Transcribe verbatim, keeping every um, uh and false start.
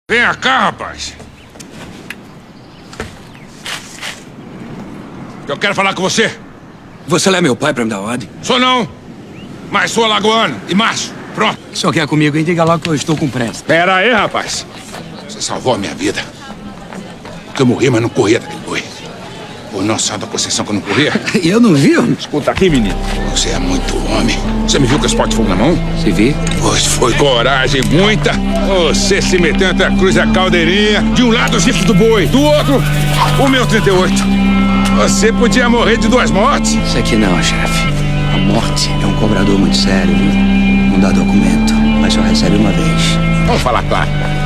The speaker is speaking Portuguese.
Vem cá, rapaz. Eu quero falar com você. Você é meu pai pra me dar ordem? Sou não, mas sou alagoano e macho. Pronto. O senhor quer comigo, hein? Diga logo que eu estou com pressa. Pera aí, rapaz. Você salvou a minha vida. Porque eu morri, mas não corria daquele boi. Por não saiu da concessão que eu não corria. E eu não vi? Homem. Escuta aqui, menino. Você é muito homem. Você me viu com esse pote de fogo na mão? Se vi. Pois foi coragem muita. Você se meteu entre a cruz e a caldeirinha. De um lado o chifre do boi, do outro o meu trinta e oito. Você podia morrer de duas mortes. Isso aqui não, chefe. A morte é um cobrador muito sério, viu? Não dá documento, mas só recebe uma vez. Vamos falar claro.